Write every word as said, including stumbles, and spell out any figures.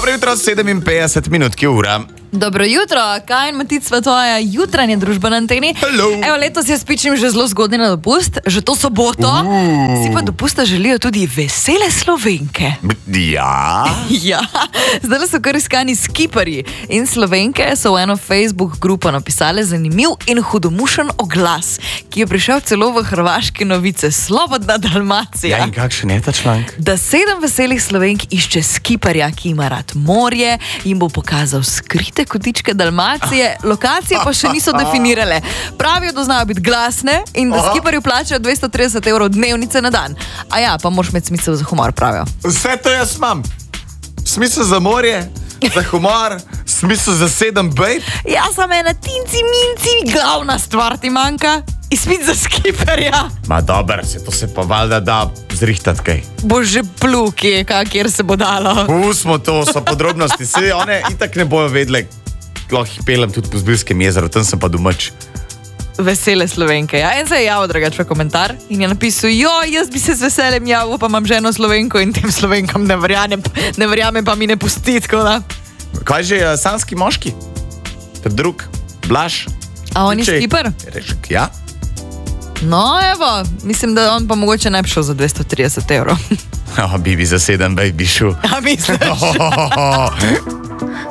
Dobro jutro, sedeminpetdeset minut, ki je ura. Dobro jutro, kaj in Matica tvoja jutranja družba na anteni? Hello. Evo, letos jaz pičim že zelo zgodaj na dopust, že to soboto. Uh. Si pa dopusta želijo tudi vesele Slovenke. Ja. Ja, zdaj so kar iskani skiparji in Slovenke so v eno Facebook grupo napisale zanimiv in hudomušen oglas, ki je prišel celo v hrvaške novice. Slobodna Dalmacija. Ja, in kakšen je ta članek? Da sedem veselih Slovenk išče skiparja, ki ima rad morje, jim bo pokazal skrite kotičke Dalmacije, lokacije pa še niso definirale. Pravijo, da znajo biti glasne in da skiparju plačajo dvesto trideset evrov dnevnice na dan. A ja, pa moraš imeti smisel za humor, pravijo. Vse to jaz imam. Smisel za morje, za humor, smisel za sedem bejb. Ja, samo ena tinci minci, glavna stvar ti manjka. Izpit za skiparja. Ma dober, se to se pa valjda da zrihtati kaj. Bo že pluki, kjer se bo dalo. Pustimo to, so podrobnosti. Se one itak ne bojo vedle, lahko jih pelem tudi po Zbiljskem jezeru, tam sem pa domač. Vesele Slovenke. Ja, en se je javil drugače v komentar in je napisal, jo, jaz bi se z veseljem javil, pa imam ženo Slovenko in tem Slovenkam ne verjamem, ne verjamem pa mi ne pusti, tako da. Kaj že uh, sanski moški? Ta drug, Blaž. A on je Če- skipar? Rešek, ja. No, evo, mislim, da on pa mogoče ne bi šel za dvesto trideset evrov. Oh, Bibi za sedem bejb bi šel. A misliš?